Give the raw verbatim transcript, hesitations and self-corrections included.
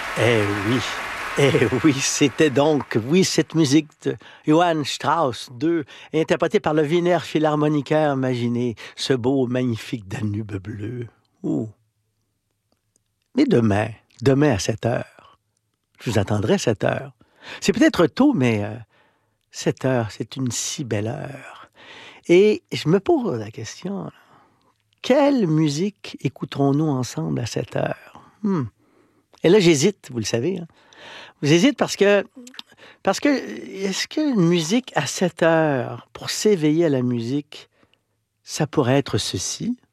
Eh oui, eh oui, c'était donc, oui, cette musique de Johann Strauss deux, interprétée par le Wiener Philharmoniker. Imaginez ce beau, magnifique Danube bleu. Ouh. Mais demain, demain à sept heures, je vous attendrai à sept heures. C'est peut-être tôt, mais euh, sept heures, c'est une si belle heure. Et je me pose la question, quelle musique écouterons-nous ensemble à sept heures? Hmm. Et là, j'hésite, vous le savez. Hein? J'hésite parce que Parce que, est-ce qu'une musique à sept heures, pour s'éveiller à la musique, ça pourrait être ceci?